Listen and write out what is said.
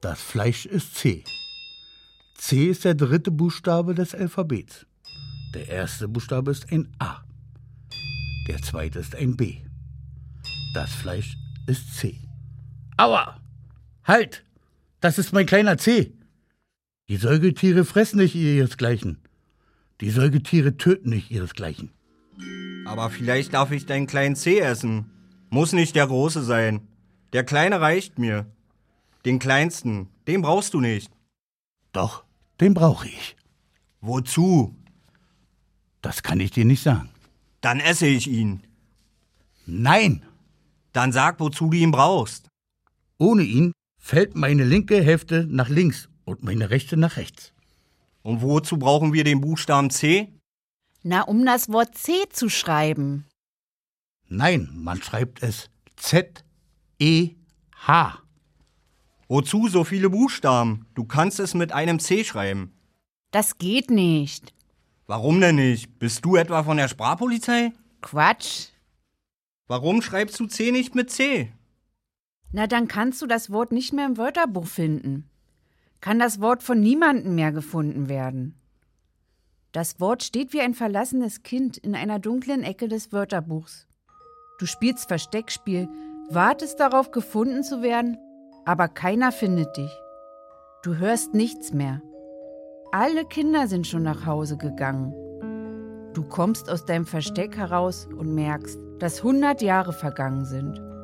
Das Fleisch ist C. C ist der dritte Buchstabe des Alphabets. Der erste Buchstabe ist ein A. Der zweite ist ein B. Das Fleisch ist C. Aua! Halt! Das ist mein kleiner C. Die Säugetiere fressen nicht ihresgleichen. Die Säugetiere töten nicht ihresgleichen. Aber vielleicht darf ich deinen kleinen C essen. Muss nicht der große sein. Der kleine reicht mir. Den kleinsten, den brauchst du nicht. Doch, den brauche ich. Wozu? Das kann ich dir nicht sagen. Dann esse ich ihn. Nein! Dann sag, wozu du ihn brauchst. Ohne ihn fällt meine linke Hälfte nach links und meine rechte nach rechts. Und wozu brauchen wir den Buchstaben C? Na, um das Wort C zu schreiben. Nein, man schreibt es Z-E-H. Wozu so viele Buchstaben? Du kannst es mit einem C schreiben. Das geht nicht. Warum denn nicht? Bist du etwa von der Sprachpolizei? Quatsch. Warum schreibst du C nicht mit C? Na, dann kannst du das Wort nicht mehr im Wörterbuch finden. Kann das Wort von niemandem mehr gefunden werden. Das Wort steht wie ein verlassenes Kind in einer dunklen Ecke des Wörterbuchs. Du spielst Versteckspiel, wartest darauf, gefunden zu werden, aber keiner findet dich. Du hörst nichts mehr. Alle Kinder sind schon nach Hause gegangen. Du kommst aus deinem Versteck heraus und merkst, dass 100 Jahre vergangen sind.